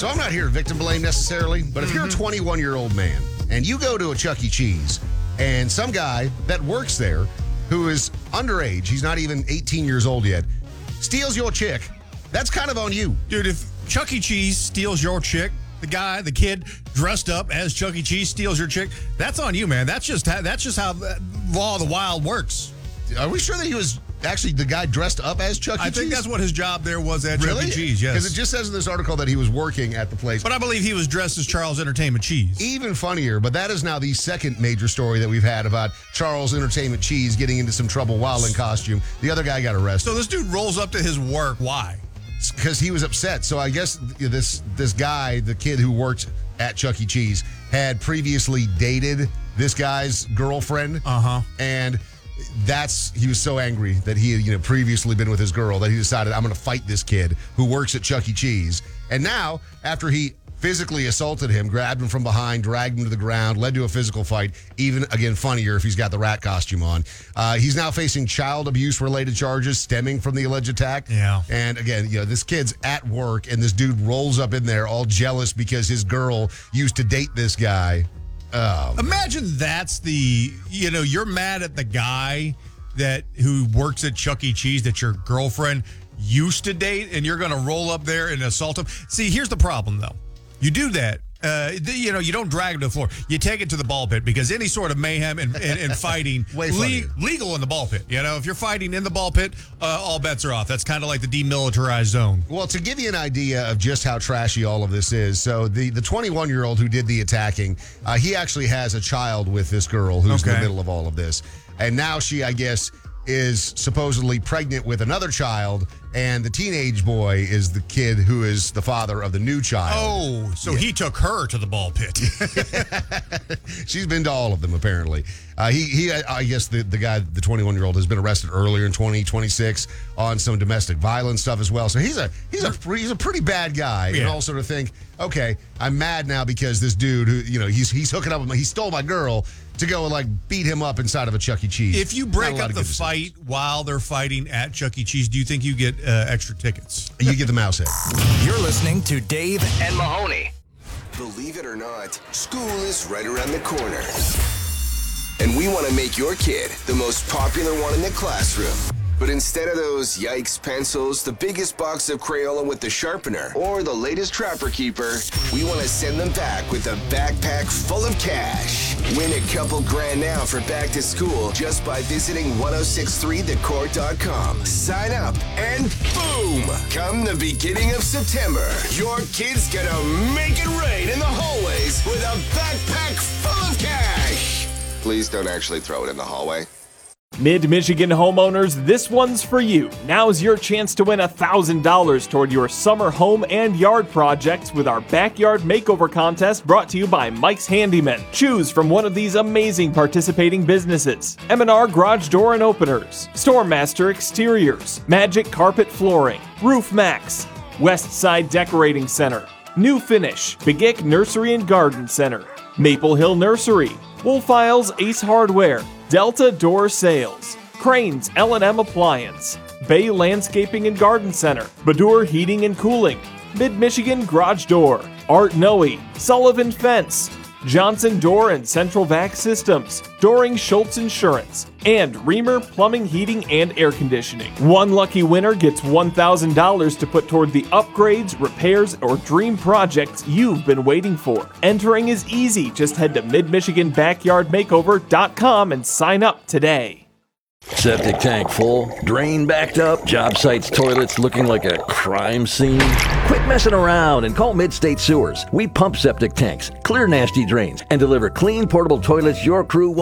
So I'm not here to victim blame necessarily, but if you're a 21-year-old man and you go to a Chuck E. Cheese and some guy that works there who is underage, he's not even 18 years old yet, steals your chick, that's kind of on you. Dude, if Chuck E. Cheese steals your chick, the kid dressed up as Chuck E. Cheese steals your chick, that's on you, man. That's just how the law of the wild works. Are we sure that he was actually the guy dressed up as Chuck E. Cheese? I think that's what his job there was at Chuck E. Cheese, yes. Because it just says in this article that he was working at the place. But I believe he was dressed as Charles Entertainment Cheese. Even funnier, but that is now the second major story that we've had about Charles Entertainment Cheese getting into some trouble while in costume. The other guy got arrested. So this dude rolls up to his work. Why? Because he was upset. So I guess this guy, the kid who worked at Chuck E. Cheese, had previously dated this guy's girlfriend. And he was so angry that he had previously been with his girl that he decided, I'm going to fight this kid who works at Chuck E. Cheese. And now, after he physically assaulted him, grabbed him from behind, dragged him to the ground, led to a physical fight, even, again, funnier if he's got the rat costume on. He's now facing child abuse-related charges stemming from the alleged attack. Yeah. And, again, this kid's at work, and this dude rolls up in there all jealous because his girl used to date this guy. Imagine that's you're mad at the guy who works at Chuck E. Cheese that your girlfriend used to date, and you're going to roll up there and assault him. See, here's the problem, though. You do that. You don't drag him to the floor. You take it to the ball pit because any sort of mayhem and fighting legal in the ball pit. If you're fighting in the ball pit, all bets are off. That's kind of like the demilitarized zone. Well, to give you an idea of just how trashy all of this is, so the 21-year-old who did the attacking, he actually has a child with this girl who's in the middle of all of this. And now she, I guess, is supposedly pregnant with another child, and the teenage boy is the kid who is the father of the new child. Oh, so he took her to the ball pit. She's been to all of them, apparently. I guess the guy, the 21-year-old, has been arrested earlier in 2026 on some domestic violence stuff as well. So he's a pretty bad guy. Yeah. And all sort of think, okay, I'm mad now because this dude who he's hooking up with me, he stole my girl to go and beat him up inside of a Chuck E. Cheese. If you break up the fight while they're fighting at Chuck E. Cheese, do you think you get extra tickets? You get the mouse head. You're listening to Dave and Mahoney. Believe it or not, school is right around the corner. And we want to make your kid the most popular one in the classroom. But instead of those yikes pencils, the biggest box of Crayola with the sharpener, or the latest Trapper Keeper, we want to send them back with a backpack full of cash. Win a couple grand now for back to school just by visiting 1063thecourt.com. Sign up and boom! Come the beginning of September, your kid's gonna make it rain in the hallways with a backpack full of cash. Please don't actually throw it in the hallway. Mid-Michigan homeowners, this one's for you. Now's your chance to win $1,000 toward your summer home and yard projects with our Backyard Makeover Contest brought to you by Mike's Handyman. Choose from one of these amazing participating businesses: M&R Garage Door and Openers, Stormmaster Exteriors, Magic Carpet Flooring, Roof Max, Westside Decorating Center, New Finish, Begic Nursery and Garden Center, Maple Hill Nursery, Wolf Isles Ace Hardware, Delta Door Sales, Cranes L&M Appliance, Bay Landscaping and Garden Center, Badur Heating and Cooling, Mid-Michigan Garage Door, Art Noe, Sullivan Fence, Johnson Door and Central Vac Systems, Doring Schultz Insurance, and Reamer Plumbing, Heating, and Air Conditioning. One lucky winner gets $1,000 to put toward the upgrades, repairs, or dream projects you've been waiting for. Entering is easy. Just head to midmichiganbackyardmakeover.com and sign up today. Septic tank full, drain backed up, job sites toilets looking like a crime scene? Quit messing around and call Mid-State Sewers. We pump septic tanks, clear nasty drains, and deliver clean portable toilets your crew won't